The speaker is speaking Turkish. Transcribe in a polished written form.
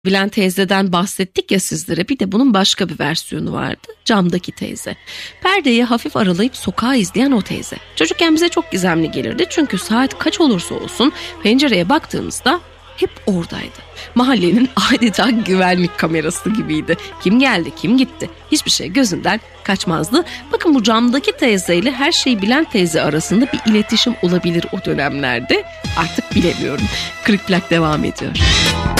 Bilen teyzeden bahsettik ya sizlere, bir de bunun başka bir versiyonu vardı. Camdaki teyze. Perdeyi hafif aralayıp sokağı izleyen o teyze. Çocukken bize çok gizemli gelirdi çünkü saat kaç olursa olsun pencereye baktığımızda hep oradaydı. Mahallenin adeta güvenlik kamerası gibiydi. Kim geldi, kim gitti, hiçbir şey gözünden kaçmazdı. Bakın, bu camdaki teyzeyle her şeyi bilen teyze arasında bir iletişim olabilir o dönemlerde. Artık bilemiyorum. Kırık Plak devam ediyor.